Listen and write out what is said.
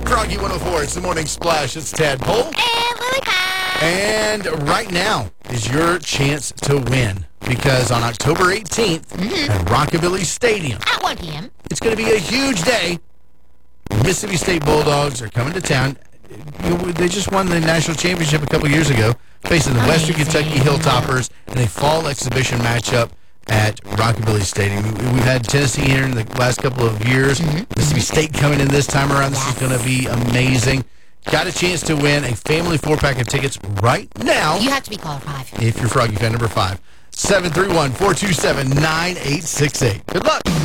Froggy 104, it's the Morning Splash. It's Tadpole. And Lily Pie. And right now is your chance to win. Because on October 18th at Rockabilly Stadium, At 1 p.m. it's going to be a huge day. Mississippi State Bulldogs are coming to town. They just won the national championship a couple years ago, facing the Western Kentucky Hilltoppers in a fall exhibition matchup at Rockabilly Stadium. We've had Tennessee here in the last couple of years. Mississippi State coming in this time around. This is going to be amazing. Got a chance to win a family 4-pack of tickets right now. You have to be caller 5. If you're Froggy fan number 5. 731-427-9868. Good luck.